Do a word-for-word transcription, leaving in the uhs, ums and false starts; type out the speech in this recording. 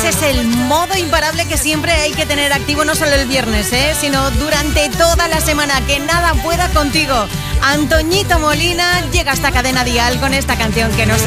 ese es el modo imparable que siempre hay que tener activo, no solo el viernes, ¿eh? sino durante toda la semana, que nada pueda contigo. Antoñito Molina llega hasta Cadena Dial con esta canción que nos